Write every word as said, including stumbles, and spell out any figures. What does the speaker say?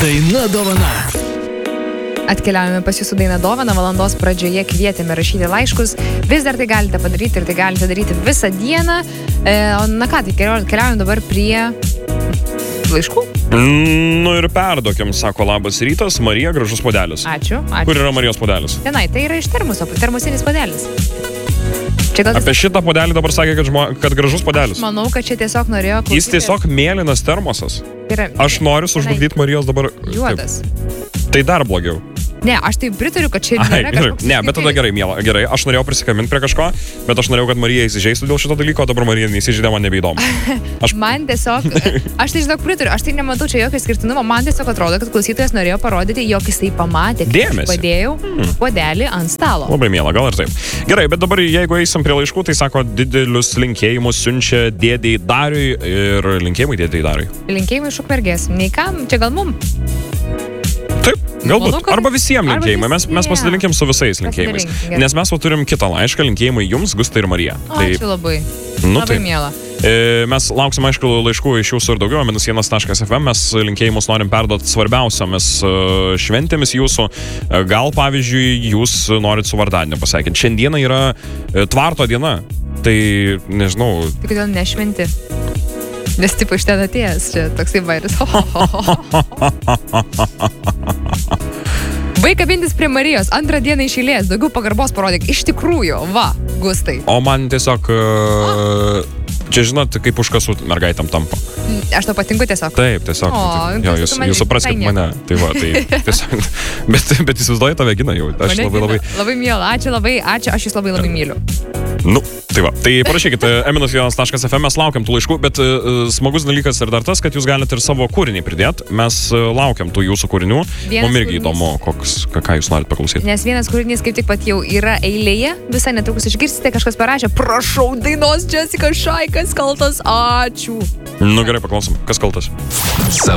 Daina dovana. Atkeliavome pas jūsų dainą dovaną, valandos pradžioje kvietėme rašyti laiškus. Vis dar tai galite padaryti ir tai galite daryti visą dieną. E, na ką, tai keliaujame dabar prie laiškų. Nu ir perduokim, sako, labas rytas, Marija, gražus puodelis. Ačiū, ačiū. Kur yra Marijos puodelis? Tenai, tai yra iš termuso, termusinis puodelis. Čia gal... Apie šitą puodelį dabar sakė, kad, žmo... kad gražus puodelis. Manau, kad čia tiesiog norėjo klausyti. Jis tiesiog mėlynas termosas. Yra... Aš noriu sužlugdyti Marijos dabar... Juodas. Taip. Tai dar blogiau. Ne, aš tai pritariu, kad čia nėra Ai, kažkoks... Ne, bet tada gerai, miela, gerai. Aš norėjau prisikabinti prie kažko, bet aš norėjau, kad Marija įsižeistų dėl šito dalyko, o dabar Marija neįsižeidė, man nebeįdomu. Aš... Man tiesiog... Aš tai žinok pritariu, aš tai nematau čia jokio skirtinumo. Man tiesiog atrodo, kad klausytojas norėjo parodyti, jog jisai pamatė, kad Dėmesį. Padėjau hmm. puodelį ant stalo. Labai miela, gal ir taip. Gerai, bet dabar jeigu eisim prie laiškų, tai sako, didelius linkėjimus siunčia dėdei Dariui ir linkėjimai dėdei Dariui. Linkėjimai iš Ukmergės. Nei kam, čia gal mum. Taip, galbūt. Manau, kad... Arba visiems linkėjimai. Mes, mes pasidalinkim su visais linkėjimais. Nes mes va turim kitą laišką, linkėjimai jums, Gusta ir Marija. O, tai... Ačiū labai. Nu, labai tai, miela. E, mes lauksim, aišku, laiškų iš jūsų ir daugiau, minus vienas taškas ef em. Mes linkėjimus norim perduoti svarbiausiomis šventėmis jūsų. Gal, pavyzdžiui, jūs norit su vardadieniu pasveikinti. Šiandieną yra tvarto diena. Tai, nežinau... Tai kodėl nešventi? Nes tipo iš ten atėjęs, čia toksai vairas. Baig kabintis prie Marijos, antrą dieną iš eilės, daugiau pagarbos parodyk. Iš tikrųjų, va, Gustai. O man tiesiog, uh, čia žinot, kaip užkasų mergaitam tampa. Aš to patinku tiesiog. Taip, tiesiog. O, jo, jūs, jūs supraskit mane. Tai va, tai tiesiog. Bet, bet įsivaizduoju tave gina jau. Aš mane labai, labai... Labai miela, ačiū labai, ačiū, aš jūs labai labai myliu. Nu, tai va. Tai parašykite minus vienas taškas ef em, mes laukiam tų laiškų, bet uh, smagus dalykas ir dar tas, kad jūs galite ir savo kūrinį pridėti. Mes uh, laukiam tų jūsų kūrinių. Mums irgi įdomu, koks, ką jūs norite paklausyti. Nes vienas kūrinys kaip tik pat jau yra eilėje, visai netrukus išgirsite, kažkas parašė, prašau dainos Jessica Shy, kas kaltas, ačiū. Nu gerai, paklausom, kas kaltas?